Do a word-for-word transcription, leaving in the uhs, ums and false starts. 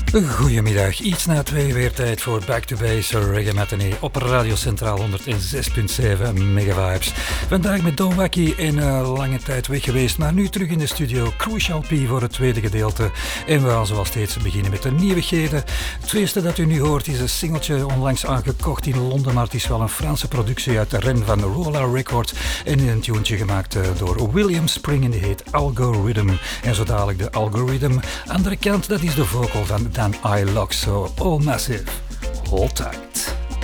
Goedemiddag, iets na twee weer tijd voor Back to Base Reggae Matinee op Radio Centraal honderd zes komma zeven Megavibes. Vandaag met Don Wacky en uh, lange tijd weg geweest, maar nu terug in de studio. Crucial P voor het tweede gedeelte. En we gaan zoals steeds beginnen met de nieuwigheden. Het eerste dat u nu hoort is een singeltje onlangs aangekocht in Londen, maar het is wel een Franse productie uit de ren van Rolla Records en een tuentje gemaakt uh, door William Spring en die heet Algorithm. En zo dadelijk de Algorithm. Andere kant, dat is de vocal van Dan I Lock, so all massive. Hold tight.